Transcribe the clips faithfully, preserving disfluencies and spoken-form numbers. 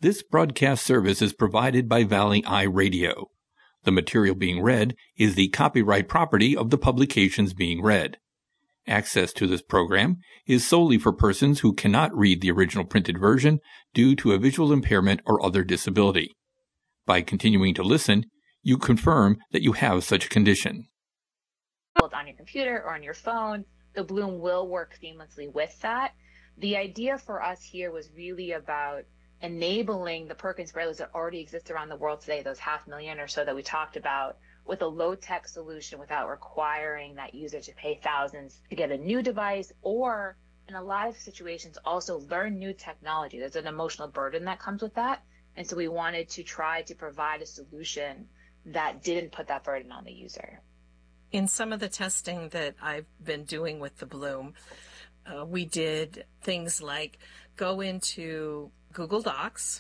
This broadcast service is provided by Valley Eye Radio. The material being read is the copyright property of the publications being read. Access to this program is solely for persons who cannot read the original printed version due to a visual impairment or other disability. By continuing to listen, you confirm that you have such a condition. On your computer or on your phone, the Bloom will work seamlessly with that. The idea for us here was really about enabling the Perkins Braillers that already exist around the world today, those half million or so that we talked about, with a low-tech solution without requiring that user to pay thousands to get a new device, or in a lot of situations also learn new technology. There's an emotional burden that comes with that. And so we wanted to try to provide a solution that didn't put that burden on the user. In some of the testing that I've been doing with the Bloom, uh, we did things like go into Google Docs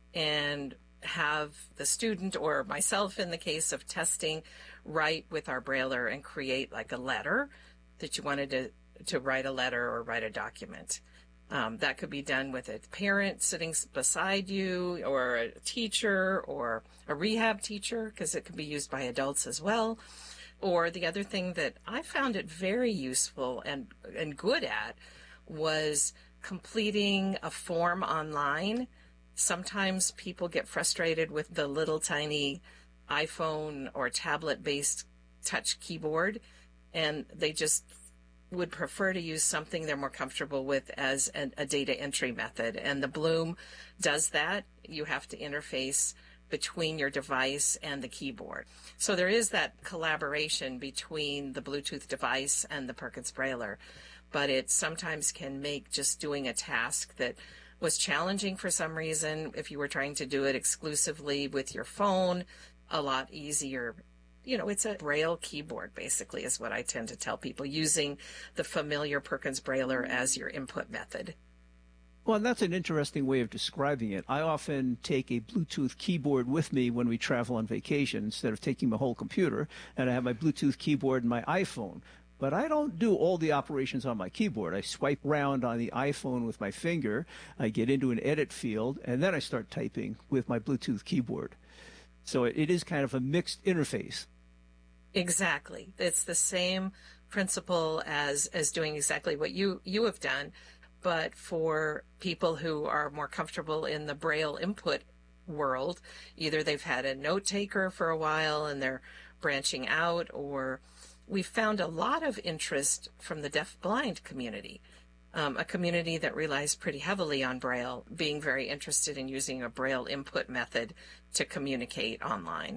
and have the student, or myself in the case of testing, write with our Brailler and create like a letter that you wanted to, to write a letter or write a document. Um, that could be done with a parent sitting beside you, or a teacher, or a rehab teacher, because it can be used by adults as well. Or the other thing that I found it very useful and, and good at was completing a form online. Sometimes people get frustrated with the little tiny iPhone or tablet-based touch keyboard, and they just would prefer to use something they're more comfortable with as a, a data entry method. And the Bloom does that. You have to interface between your device and the keyboard. So there is that collaboration between the Bluetooth device and the Perkins Brailler, but it sometimes can make just doing a task that was challenging for some reason, if you were trying to do it exclusively with your phone, a lot easier. You know, it's a Braille keyboard, basically, is what I tend to tell people, using the familiar Perkins Brailler as your input method. Well, that's an interesting way of describing it. I often take a Bluetooth keyboard with me when we travel on vacation instead of taking my whole computer, and I have my Bluetooth keyboard and my iPhone. But I don't do all the operations on my keyboard. I swipe around on the iPhone with my finger, I get into an edit field, and then I start typing with my Bluetooth keyboard. So it is kind of a mixed interface. Exactly. It's the same principle as, as doing exactly what you, you have done, but for people who are more comfortable in the Braille input world, either they've had a note taker for a while and they're branching out, or we found a lot of interest from the deaf-blind community, um, a community that relies pretty heavily on Braille, being very interested in using a Braille input method to communicate online.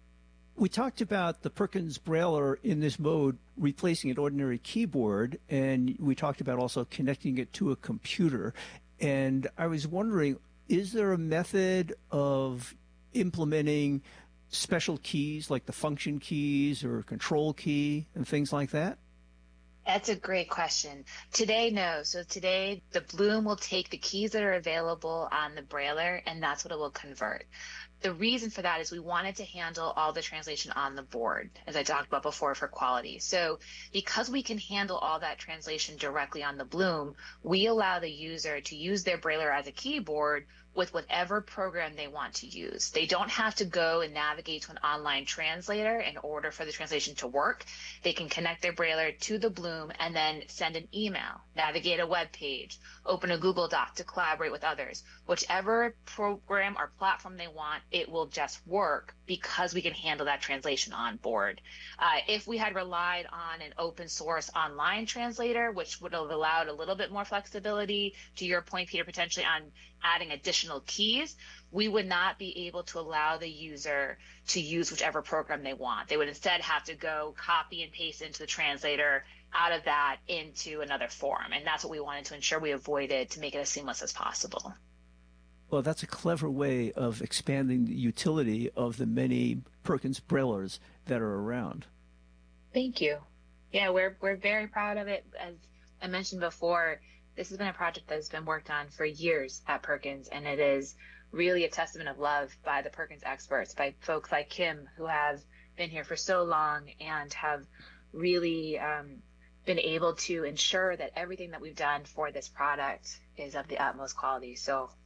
We talked about the Perkins Brailler in this mode replacing an ordinary keyboard, and we talked about also connecting it to a computer. And I was wondering, is there a method of implementing special keys like the function keys or control key and things like that? That's a great question. Today, no. So today, the Bloom will take the keys that are available on the Brailler, and that's what it will convert. The reason for that is we wanted to handle all the translation on the board, as I talked about before, for quality. So because we can handle all that translation directly on the Bloom, we allow the user to use their Brailler as a keyboard with whatever program they want to use. They don't have to go and navigate to an online translator in order for the translation to work. They can connect their Brailler to the Bloom and then send an email, navigate a web page, open a Google Doc to collaborate with others. Whichever program or platform they want, it will just work because we can handle that translation on board. Uh, if we had relied on an open source online translator, which would have allowed a little bit more flexibility, to your point, Peter, potentially on adding additional keys, we would not be able to allow the user to use whichever program they want. They would instead have to go copy and paste into the translator, out of that into another form. And that's what we wanted to ensure we avoided, to make it as seamless as possible. Well, that's a clever way of expanding the utility of the many Perkins Braillers that are around. Thank you. Yeah, we're we're very proud of it. As I mentioned before, this has been a project that has been worked on for years at Perkins, and it is really a testament of love by the Perkins experts, by folks like Kim, who have been here for so long and have really um, been able to ensure that everything that we've done for this product is of the utmost quality. So